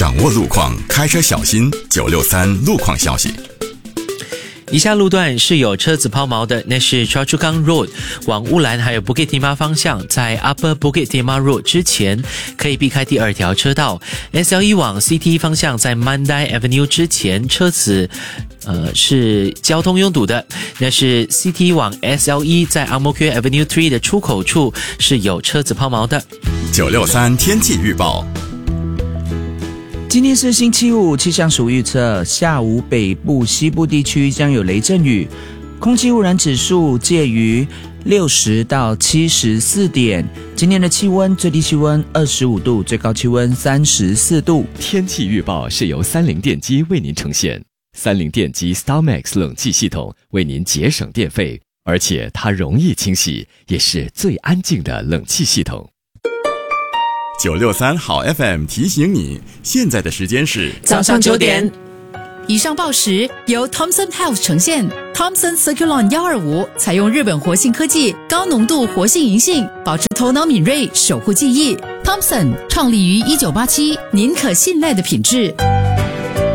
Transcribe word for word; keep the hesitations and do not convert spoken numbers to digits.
掌握路况，开车小心。九六三路况消息。 以下路段是有车子抛锚的，那是 Choa Chu Kang Road 往乌兰还有 Bukit Timah 方向，在 Upper Bukit Timah Road 之前可以避开第二条车道。S L E 往 C T 方向在 Mandai Avenue 之前车子呃是交通拥堵的，那是 C T 往 S L E 在 Ang Mo Kio Avenue 三的出口处是有车子抛锚的。 九六三天气预报。 今天是星期五，气象署预测下午北部、西部地区将有雷阵雨，空气污染指数介于六十到七十四点。今天的气温，最低气温二十五度，最高气温三十四度。 天气预报是由三菱电机为您呈现，三菱电机 StarMax 冷气系统为您节省电费，而且它容易清洗，也是最安静的冷气系统。 九六三好 F M 提醒你，现在的时间是早上九点。 以上报时由 Thomson Health 呈现。Thomson Circulon 一二五采用日本活性科技，高浓度活性银杏，保持头脑敏锐，守护记忆。Thomson 创立于一九八七，您可信赖的品质。